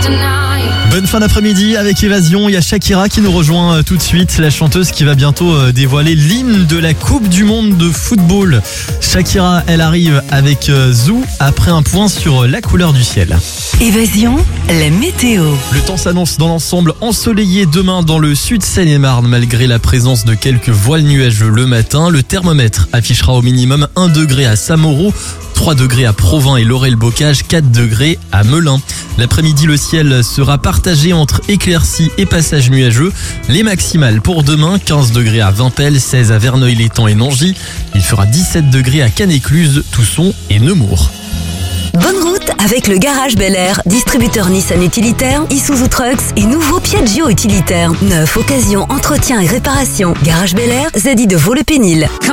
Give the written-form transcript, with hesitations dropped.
Bonne fin d'après-midi avec Évasion. Il y a Shakira qui nous rejoint tout de suite, la chanteuse qui va bientôt dévoiler l'hymne de la Coupe du Monde de football. Shakira, elle arrive avec Zou après un point sur la couleur du ciel. Évasion, la météo. Le temps s'annonce dans l'ensemble ensoleillé demain dans le sud Seine-et-Marne malgré la présence de quelques voiles nuageux le matin. Le thermomètre affichera au minimum 1 degré à Saint-Mauro, 3 degrés à Provins et Lorel-Bocage, 4 degrés à Melun. L'après-midi, le ciel sera partagé entre éclaircies et passages nuageux. Les maximales pour demain, 15 degrés à Vimpel, 16 à Verneuil-l'Étang et Nangis. Il fera 17 degrés à Cannes-Écluse, Tousson et Nemours. Bonne route avec le Garage Bel Air, distributeur Nissan utilitaire, Isuzu Trucks et nouveau Piaggio utilitaire. Neuf, occasion, entretien et réparation. Garage Bel Air, ZI de Vaux-le-Pénil.